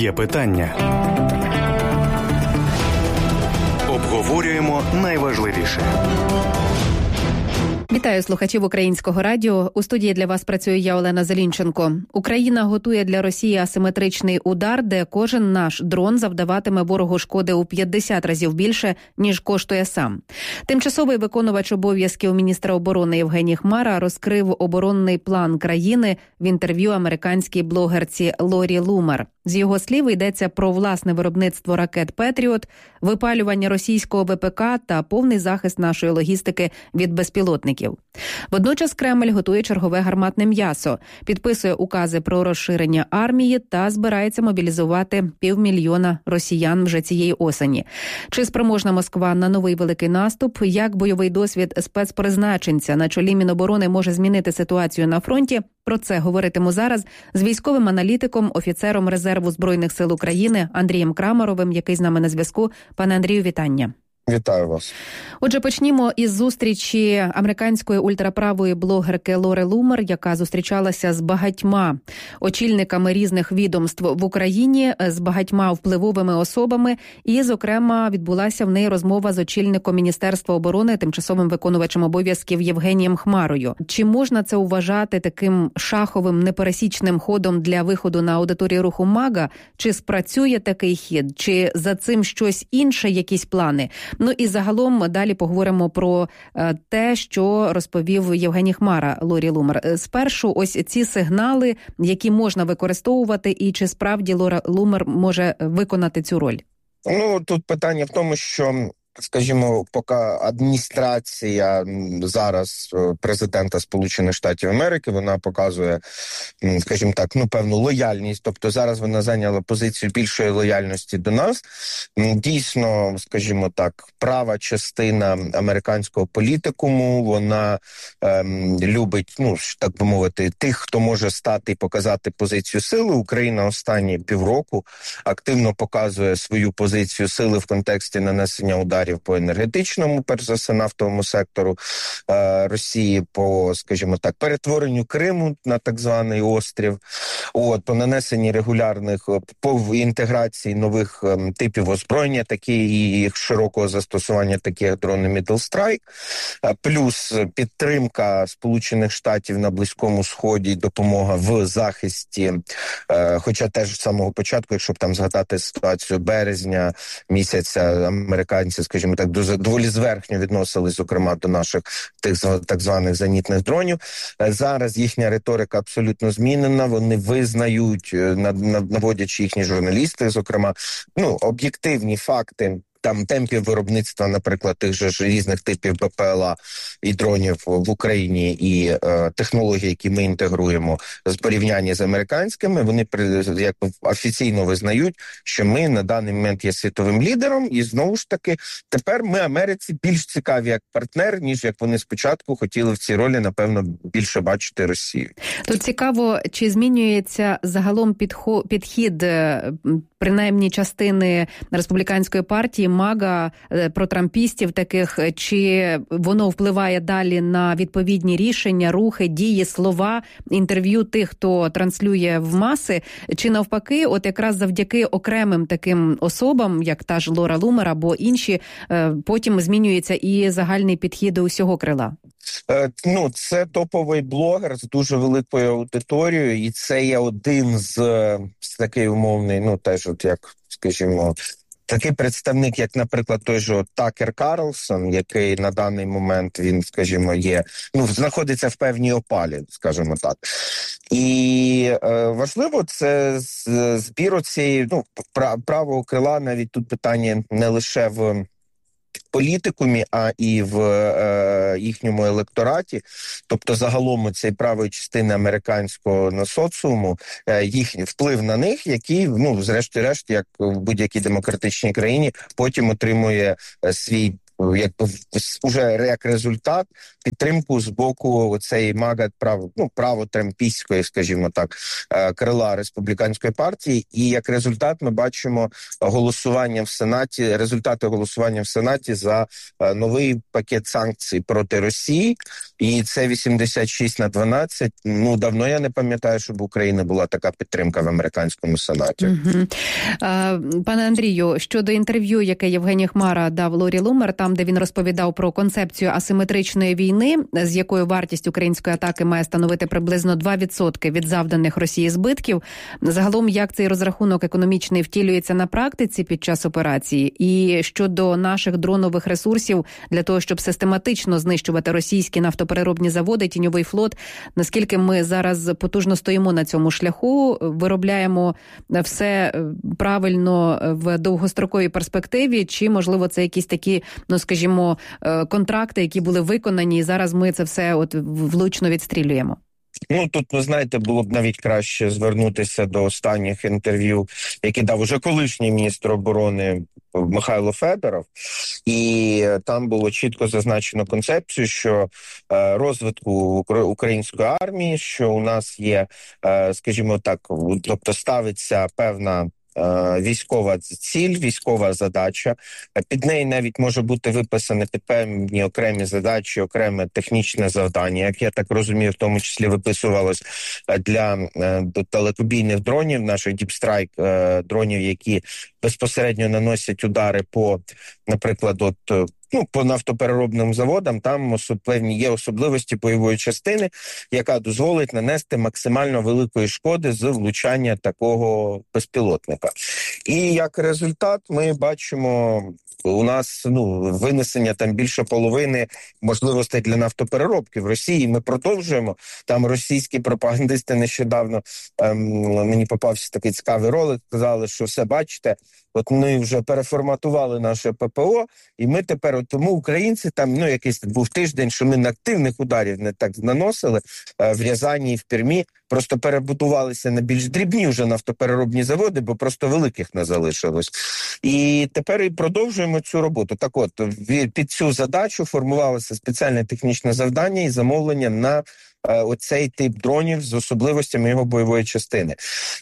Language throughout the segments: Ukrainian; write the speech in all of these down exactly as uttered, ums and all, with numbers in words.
Є питання. Обговорюємо найважливіше. Вітаю слухачів Українського радіо. У студії для вас працює я, Олена Зелінченко. Україна готує для Росії асиметричний удар, де кожен наш дрон завдаватиме ворогу шкоди у п'ятдесят разів більше, ніж коштує сам. Тимчасовий виконувач обов'язків міністра оборони Євгеній Хмара розкрив оборонний план країни в інтерв'ю американській блогерці Лорі Лумер. З його слів йдеться про власне виробництво ракет «Петріот», випалювання російського ВПК та повний захист нашої логістики від безпілотників. Водночас Кремль готує чергове гарматне м'ясо, підписує укази про розширення армії та збирається мобілізувати півмільйона росіян вже цієї осені. Чи спроможна Москва на новий великий наступ? Як бойовий досвід спецпризначенця на чолі Міноборони може змінити ситуацію на фронті? Про це говоритиму зараз з військовим аналітиком, офіцером резерву Збройних сил України Андрієм Крамаровим, який з нами на зв'язку. Пане Андрію, вітання. Вітаю вас. Отже, почнімо із зустрічі американської ультраправої блогерки Лори Лумер, яка зустрічалася з багатьма очільниками різних відомств в Україні, з багатьма впливовими особами, і, зокрема, відбулася в неї розмова з очільником Міністерства оборони, тимчасовим виконувачем обов'язків Євгенієм Хмарою. Чи можна це вважати таким шаховим непересічним ходом для виходу на аудиторію руху МАГА? Чи спрацює такий хід? Чи за цим щось інше, якісь плани? Ну і загалом далі поговоримо про е, те, що розповів Євгеній Хмара Лорі Лумер. Спершу ось ці сигнали, які можна використовувати, і чи справді Лора Лумер може виконати цю роль? Ну, тут питання в тому, що, скажімо, поки адміністрація зараз президента Сполучених Штатів Америки, вона показує, скажімо так, ну, певну лояльність, тобто зараз вона зайняла позицію більшої лояльності до нас. Дійсно, скажімо так, права частина американського політикуму, вона ем, любить, ну, так би мовити, тих, хто може стати і показати позицію сили. Україна останні півроку активно показує свою позицію сили в контексті нанесення ударів по енергетичному, перш за все, нафтовому сектору е, Росії, по, скажімо так, перетворенню Криму на так званий острів, от, по нанесенні регулярних, по інтеграції нових е, типів озброєння, такі і їх широкого застосування, такі як дрони Middle Strike, е, плюс підтримка Сполучених Штатів на Близькому Сході, допомога в захисті, е, хоча теж з самого початку, якщо б там згадати ситуацію березня місяця, американці, скажімо так, доволі зверхньо відносились, зокрема, до наших тих так званих зенітних дронів. Зараз їхня риторика абсолютно змінена, вони визнають, наводячи їхні журналісти, зокрема, ну, об'єктивні факти, там темпів виробництва, наприклад, тих же ж різних типів БПЛА і дронів в Україні, і е, технології, які ми інтегруємо з порівняння з американськими, вони як офіційно визнають, що ми на даний момент є світовим лідером, і знову ж таки тепер ми Америці більш цікаві як партнер, ніж як вони спочатку хотіли в цій ролі, напевно, більше бачити Росію. Тут цікаво, чи змінюється загалом підход, підхід принаймні частини республіканської партії МАГА, протрампістів таких, чи воно впливає далі на відповідні рішення, рухи, дії, слова, інтерв'ю тих, хто транслює в маси, чи навпаки, от якраз завдяки окремим таким особам, як та ж Лора Лумер або інші, потім змінюється і загальний підхід до усього крила? Ну, це топовий блогер з дуже великою аудиторією, і це є один з, з такий умовний, ну, теж от як, скажімо, такий представник, як, наприклад, той же Такер Карлсон, який на даний момент, він, скажімо, є, ну, знаходиться в певній опалі, скажімо так. І е, важливо, це збір цієї, ну, правого крила, навіть тут питання не лише в політикумі, а і в е, їхньому електораті, тобто загалом цієї правої частини американського на соціуму, е, їхній вплив на них, який, ну, зрешті-решт, як в будь-якій демократичній країні, потім отримує е, свій якби уже як результат підтримку з боку цієї мага право, ну, право-трампійської, скажімо так, крила республіканської партії. І як результат ми бачимо голосування в Сенаті, результати голосування в Сенаті за новий пакет санкцій проти Росії. І це вісімдесят шість на дванадцять. Ну, давно я не пам'ятаю, щоб в Україні була така підтримка в американському Сенаті. Угу. А, пане Андрію, щодо інтерв'ю, яке Євгеній Хмара дав Лорі Лумер, там, де він розповідав про концепцію асиметричної війни, з якою вартість української атаки має становити приблизно два відсотки від завданих Росії збитків. Загалом, як цей розрахунок економічний втілюється на практиці під час операції? І щодо наших дронових ресурсів для того, щоб систематично знищувати російські нафтопереробні заводи, тіньовий флот, наскільки ми зараз потужно стоїмо на цьому шляху, виробляємо все правильно в довгостроковій перспективі, чи, можливо, це якісь такі, ну, скажімо, контракти, які були виконані, і зараз ми це все от влучно відстрілюємо? Ну, тут, ви знаєте, було б навіть краще звернутися до останніх інтерв'ю, які дав уже колишній міністр оборони Михайло Федоров, і там було чітко зазначено концепцію, що е, розвитку української армії, що у нас є, е, скажімо так, тобто ставиться певна військова ціль, військова задача. Під неї навіть може бути виписане під певні окремі задачі, окреме технічне завдання. Як я так розумію, в тому числі виписувалось для далекобійних дронів, наших Deep Strike дронів, які безпосередньо наносять удари по, наприклад, от Ну, по нафтопереробним заводам там певні є особливості бойової частини, яка дозволить нанести максимально великої шкоди з влучання такого безпілотника. І як результат ми бачимо, у нас ну винесення там більше половини можливостей для нафтопереробки в Росії. Ми продовжуємо. Там російські пропагандисти нещодавно, ем, мені попався такий цікавий ролик, казали, що все, бачите, от ми вже переформатували наше ППО, і ми тепер, от тому українці там, ну якийсь був тиждень, що ми на активних ударів не так наносили, е, в Рязані і в Пермі, просто перебудувалися на більш дрібні вже нафтопереробні заводи, бо просто великих не залишилось. І тепер і продовжуємо цю роботу. Так от, під цю задачу формувалося спеціальне технічне завдання і замовлення на е, оцей тип дронів з особливостями його бойової частини.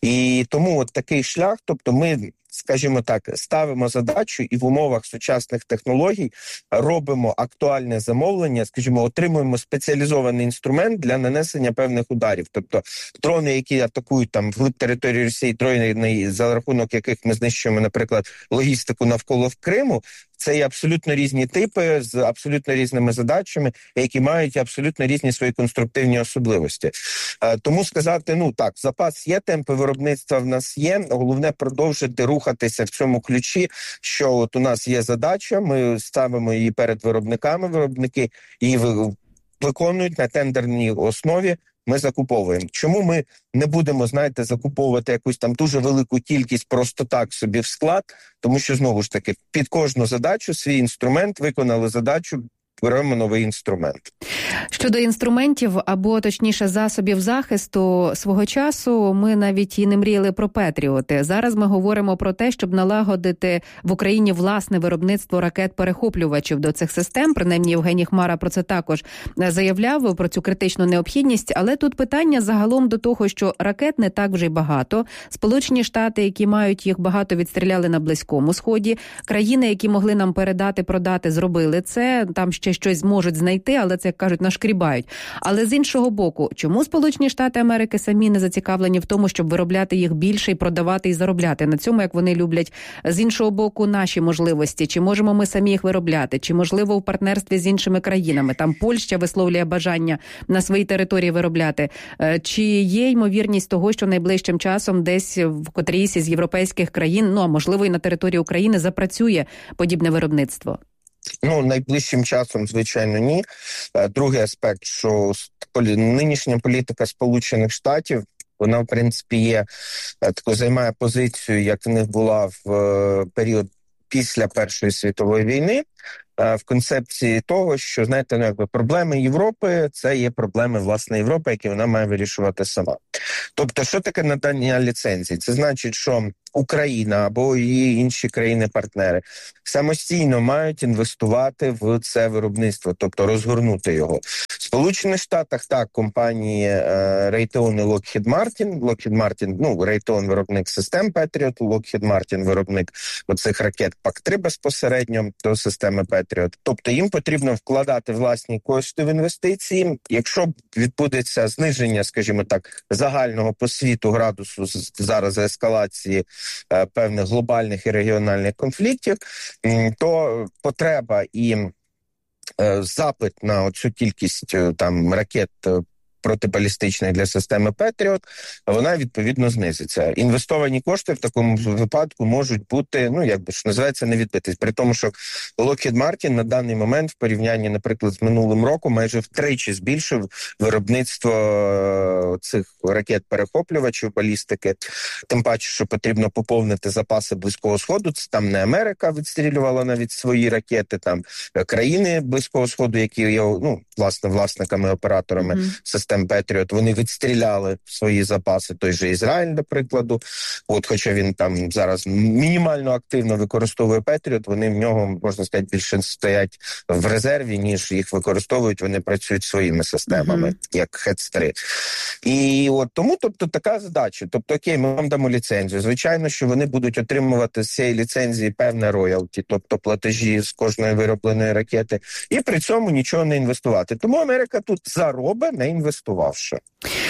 І тому от такий шлях, тобто ми, скажімо так, ставимо задачу і в умовах сучасних технологій робимо актуальне замовлення, скажімо, отримуємо спеціалізований інструмент для нанесення певних ударів. Тобто дрони, які атакують там вглиб території Росії, дрони, за рахунок яких ми знищуємо, наприклад, логістику навколо Криму, це є абсолютно різні типи з абсолютно різними задачами, які мають абсолютно різні свої конструктивні особливості. Е, тому сказати, ну так, запас є, темпи виробництва в нас є, головне продовжити рухатися в цьому ключі, що от у нас є задача, ми ставимо її перед виробниками, виробники її виконують на тендерній основі, ми закуповуємо. Чому ми не будемо, знаєте, закуповувати якусь там дуже велику кількість просто так собі в склад? Тому що, знову ж таки, під кожну задачу свій інструмент, виконали задачу, беремо новий інструмент. Щодо інструментів, або точніше засобів захисту, свого часу ми навіть і не мріяли про Петріоти. Зараз ми говоримо про те, щоб налагодити в Україні власне виробництво ракет-перехоплювачів до цих систем. Принаймні Євгеній Хмара про це також заявляв, про цю критичну необхідність. Але тут питання загалом до того, що ракет не так вже й багато. Сполучені Штати, які мають їх багато, відстріляли на Близькому Сході. Країни, які могли нам передати, продати, зробили це. Там ще щось зможуть знайти, але це, як кажуть, нашкрібають. Але з іншого боку, чому Сполучені Штати Америки самі не зацікавлені в тому, щоб виробляти їх більше і продавати і заробляти на цьому, як вони люблять? З іншого боку, наші можливості. Чи можемо ми самі їх виробляти? Чи можливо в партнерстві з іншими країнами? Там Польща висловлює бажання на своїй території виробляти. Чи є ймовірність того, що найближчим часом десь в котрійсь із європейських країн, ну а можливо і на території України, запрацює подібне виробництво? Ну, найближчим часом, звичайно, ні. Другий аспект, що нинішня політика Сполучених Штатів, вона, в принципі, є, таку займає позицію, як в них була в період після Першої світової війни. в концепції того, що, знаєте, ну, якби проблеми Європи – це є проблеми, власне, Європи, які вона має вирішувати сама. Тобто, що таке надання ліцензій? Це значить, що Україна або її інші країни-партнери самостійно мають інвестувати в це виробництво, тобто розгорнути його. В Сполучених Штатах, так, компанії е, Raytheon і Lockheed Martin. Lockheed Martin, ну, Raytheon виробник систем Patriot, Lockheed Martin виробник оцих ракет пак три безпосередньо до системи Patriot. Тобто їм потрібно вкладати власні кошти в інвестиції. Якщо відбудеться зниження, скажімо так, загального по світу градусу зараз ескалації е, певних глобальних і регіональних конфліктів, то потреба і е, запит на цю кількість е, там ракет протибалістичних для системи Patriot, вона відповідно знизиться. Інвестовані кошти в такому випадку можуть бути, ну, як би ж називається, не відбитись. При тому, що Lockheed Martin на даний момент в порівнянні, наприклад, з минулим роком майже втричі збільшив виробництво цих ракет-перехоплювачів, балістики. Тим паче, що потрібно поповнити запаси Близького Сходу. Це там не Америка відстрілювала навіть свої ракети, там країни Близького Сходу, які є, ну, власне, власниками, операторами mm-hmm. систем Patriot, вони відстріляли свої запаси, той же Ізраїль, до прикладу. От, хоча він там зараз мінімально активно використовує Patriot, вони в нього, можна сказати, більше стоять в резерві, ніж їх використовують, вони працюють своїми системами, mm-hmm. як Хец три. І от тому, тобто, така задача. Тобто, окей, ми вам дамо ліцензію. Звичайно, що вони будуть отримувати з цієї ліцензії певне роялті, тобто платежі з кожної виробленої ракети, і при цьому нічого не інвестувати. Тому Америка тут заробить, не інвестувавши.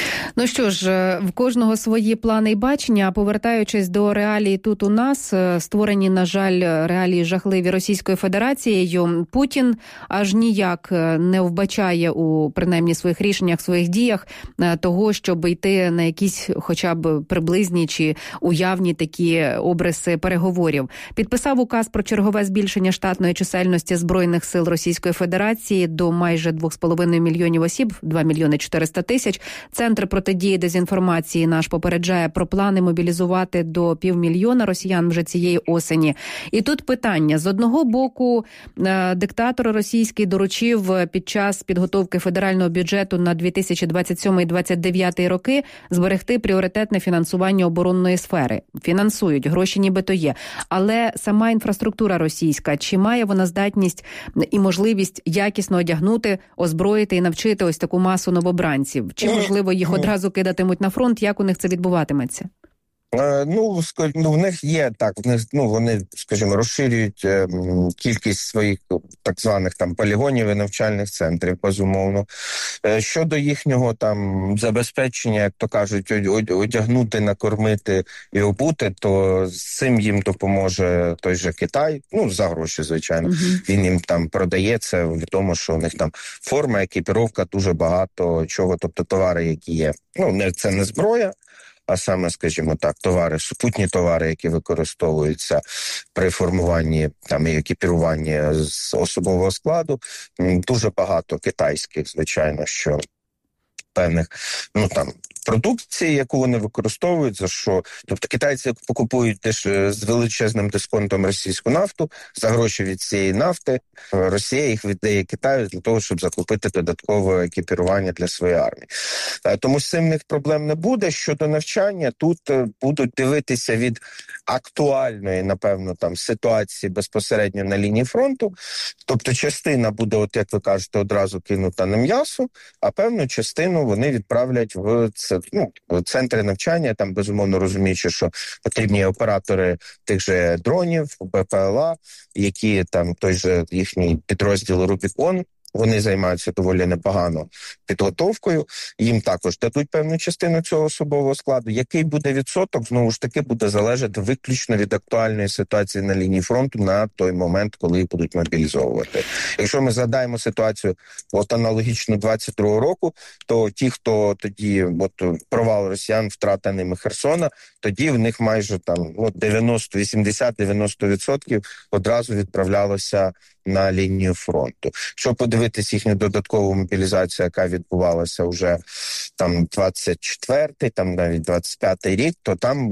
Ну що ж, в кожного свої плани і бачення. Повертаючись до реалій тут у нас, створені, на жаль, реалії жахливі Російською Федерацією, Путін аж ніяк не вбачає у, принаймні, своїх рішеннях, своїх діях того, щоб йти на якісь хоча б приблизні чи уявні такі обриси переговорів. Підписав указ про чергове збільшення штатної чисельності Збройних сил Російської Федерації до майже двох з половиною мільйонів осіб, два мільйони чотириста тисяч. Центр протидії дезінформації наш попереджає про плани мобілізувати до півмільйона росіян вже цієї осені. І тут питання. З одного боку, диктатор російський доручив під час підготовки федерального бюджету на дві тисячі двадцять сьомий - двадцять дев'ятий роки зберегти пріоритетне фінансування оборонної сфери. Фінансують, гроші нібито є. Але сама інфраструктура російська, чи має вона здатність і можливість якісно одягнути, озброїти і навчити ось таку масу новобранців? Чи, можливо, їх одразу кидатимуть на фронт? Як у них це відбуватиметься? Е, ну, ну, в них є так, в них, ну, вони, скажімо, розширюють е, кількість своїх так званих там полігонів і навчальних центрів, безумовно. Е, щодо їхнього там забезпечення, як то кажуть, одягнути, накормити і обути, то з цим їм допоможе той же Китай, ну, за гроші, звичайно. Uh-huh. Він їм там продає, це відомо, що у них там форма, екіпіровка, дуже багато чого, тобто товари, які є. Ну, це не зброя, а саме, скажімо так, товари, супутні товари, які використовуються при формуванні там і екіпіруванні з особового складу, дуже багато китайських, звичайно, що певних, ну там, продукції, яку вони використовують, за що, тобто китайці покупують теж з величезним дисконтом російську нафту, за гроші від цієї нафти Росія їх віддає Китаю для того, щоб закупити додаткове екіпірування для своєї армії. Тому з цим в них проблем не буде. Щодо навчання, тут будуть дивитися від актуальної, напевно, там ситуації безпосередньо на лінії фронту, тобто частина буде, от як ви кажете, одразу кинута на м'ясо, а певну частину вони відправлять в це, ну, центри навчання, там, безумовно, розуміючи, що потрібні оператори тих же дронів, БПЛА, які там той же їхній підрозділ Рубікон, вони займаються доволі непогано підготовкою, їм також дадуть певну частину цього особового складу. Який буде відсоток, знову ж таки, буде залежати виключно від актуальної ситуації на лінії фронту на той момент, коли їх будуть мобілізовувати. Якщо ми згадаємо ситуацію от аналогічно двадцять другого року, то ті, хто тоді, от провал росіян, втрата ними Херсона, тоді в них майже там ну, дев'яносто, вісімдесят, дев'яносто відсотків одразу відправлялося на лінію фронту. Щоб подивитись їхню додаткову мобілізацію, яка відбувалася вже там двадцять четвертий, там навіть двадцять п'ятий рік, то там в них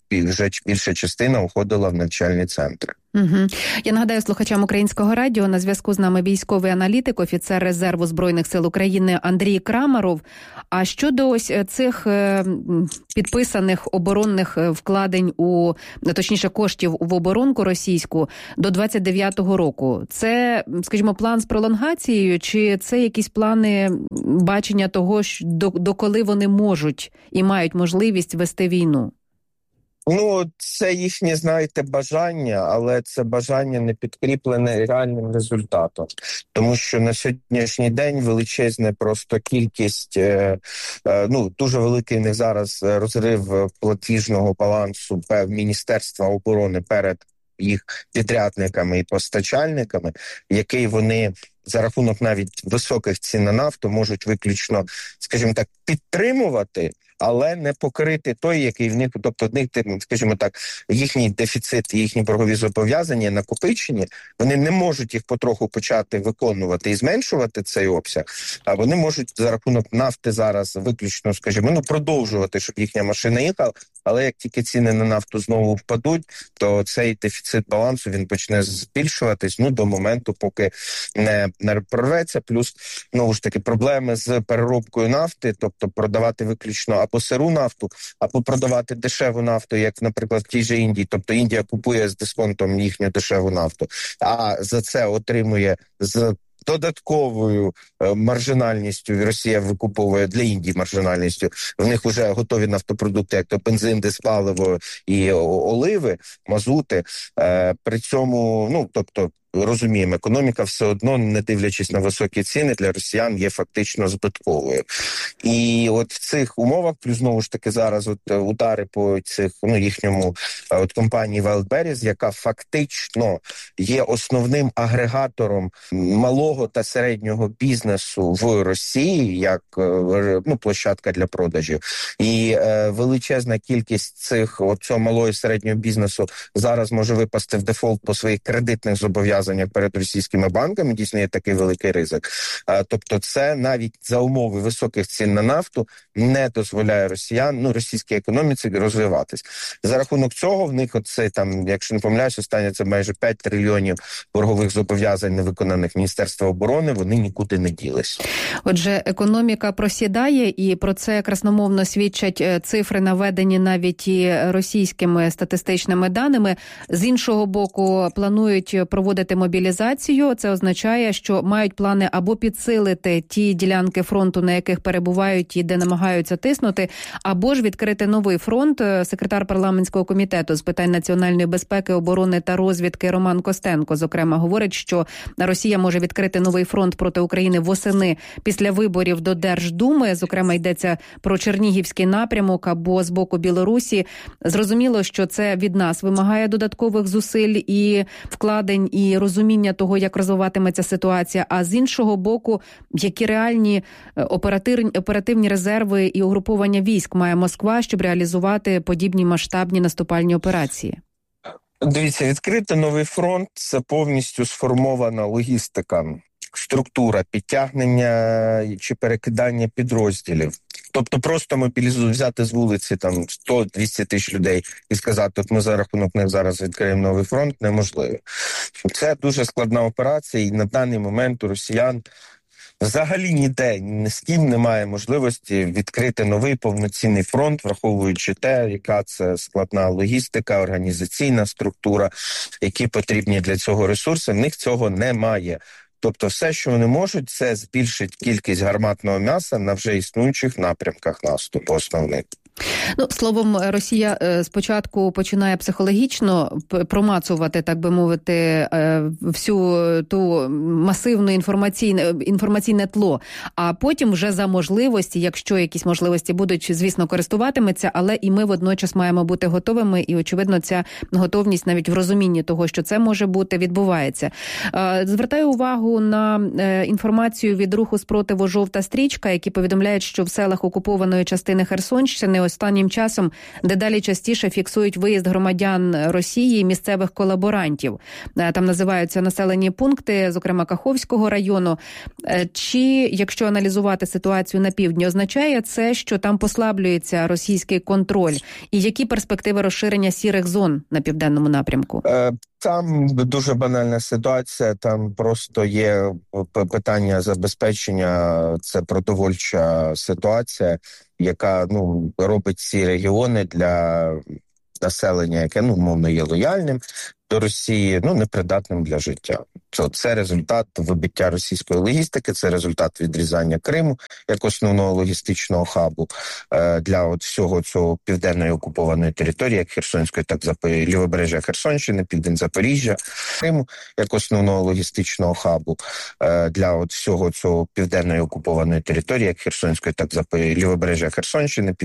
вже більша частина уходила в навчальні центри. Угу. Я нагадаю слухачам Українського радіо, на зв'язку з нами військовий аналітик, офіцер резерву Збройних сил України Андрій Крамаров. А щодо ось цих підписаних оборонних вкладень у, точніше, коштів в оборонку російську до двадцять дев'ятого року, це, скажімо, план з пролонгацією, чи це якісь плани бачення того, до, до коли вони можуть і мають можливість вести війну? Ну, це їхнє, знаєте, бажання, але це бажання не підкріплене реальним результатом. Тому що на сьогоднішній день величезна просто кількість, е, е, ну, дуже великий в них зараз розрив платіжного балансу Міністерства оборони перед їх підрядниками і постачальниками, який вони за рахунок навіть високих цін на нафту можуть виключно, скажімо так, підтримувати, але не покрити той, який в них, тобто в них, скажімо так, їхній дефіцит, їхні боргові зобов'язання накопичені, вони не можуть їх потроху почати виконувати і зменшувати цей обсяг, а вони можуть за рахунок нафти зараз виключно, скажімо, ну, продовжувати, щоб їхня машина їхала, але як тільки ціни на нафту знову впадуть, то цей дефіцит балансу, він почне збільшуватись, ну, до моменту, поки не, не прорветься, плюс, ну, ж таки, проблеми з переробкою нафти, тобто продавати виключно або сиру нафту, або продавати дешеву нафту, як, наприклад, в тій же Індії. Тобто Індія купує з дисконтом їхню дешеву нафту, а за це отримує з додатковою е, маржинальністю, Росія викуповує для Індії маржинальністю. В них вже готові нафтопродукти, як то бензин, диспаливо і оливи, мазути. Е, при цьому, ну, тобто, розуміємо, економіка все одно, не дивлячись на високі ціни, для росіян є фактично збитковою. І от в цих умовах, плюс знову ж таки зараз от удари по цих, ну, їхньому от компанії Wildberries, яка фактично є основним агрегатором малого та середнього бізнесу в Росії, як, ну, площадка для продажів. І е, величезна кількість цих, от цього малого і середнього бізнесу зараз може випасти в дефолт по своїх кредитних зобов'язаннях перед російськими банками, дійсно є такий великий ризик. А, тобто це навіть за умови високих цін на нафту не дозволяє росіян, ну, російській економіці розвиватись. За рахунок цього в них оце там, якщо не помиляюсь, останнє це майже п'ять трильйонів боргових зобов'язань невиконаних Міністерства оборони, вони нікуди не ділись. Отже, економіка просідає, і про це красномовно свідчать цифри, наведені навіть і російськими статистичними даними. З іншого боку, планують проводити мобілізацію. Це означає, що мають плани або підсилити ті ділянки фронту, на яких перебувають і де намагаються тиснути, або ж відкрити новий фронт. Секретар парламентського комітету з питань національної безпеки, оборони та розвідки Роман Костенко, зокрема, говорить, що Росія може відкрити новий фронт проти України восени після виборів до Держдуми. Зокрема, йдеться про Чернігівський напрямок або з боку Білорусі. Зрозуміло, що це від нас вимагає додаткових зусиль і вкладень, і розуміння того, як розвиватиметься ситуація, а з іншого боку, які реальні оперативні, оперативні резерви і угруповання військ має Москва, щоб реалізувати подібні масштабні наступальні операції? Дивіться, відкрити новий фронт – це повністю сформована логістика, структура, підтягнення чи перекидання підрозділів. Тобто просто мобілізувати, взяти з вулиці там сто-двісті тисяч людей і сказати, от ми за рахунок них зараз відкриємо новий фронт, неможливо. Це дуже складна операція, і на даний момент у росіян взагалі ніде, ні з ким немає можливості відкрити новий повноцінний фронт, враховуючи те, яка це складна логістика, організаційна структура, які потрібні для цього ресурси, в них цього немає. Тобто все, що вони можуть, це збільшить кількість гарматного м'яса на вже існуючих напрямках наступу основних. Ну, словом, Росія спочатку починає психологічно промацувати, так би мовити, всю ту масивну інформаційне, інформаційне тло, а потім вже за можливості, якщо якісь можливості будуть, звісно, користуватиметься, але і ми водночас маємо бути готовими, і, очевидно, ця готовність навіть в розумінні того, що це може бути, відбувається. Звертаю увагу на інформацію від руху спротиву «Жовта стрічка», які повідомляють, що в селах окупованої частини Херсонщини останнім часом дедалі частіше фіксують виїзд громадян Росії і місцевих колаборантів. Там називаються населені пункти, зокрема Каховського району. Чи, якщо аналізувати ситуацію на півдні, означає це, що там послаблюється російський контроль? І які перспективи розширення сірих зон на південному напрямку? Там дуже банальна ситуація, там просто є питання забезпечення, це продовольча ситуація, яка ну робить ці регіони для населення, яке ну мовно є лояльним до Росії, ну непридатним для життя. Це, це результат вибиття російської логістики, це результат відрізання Криму як основного логістичного хабу е, для от всього цього південної окупованої території, як Херсонської, так і лівобережжя Херсонщини, південь Запоріжжя, Криму як основного логістичного хабу е, для от всього цього південної окупованої території, як Херсонської, так і лівобережжя Херсонщини,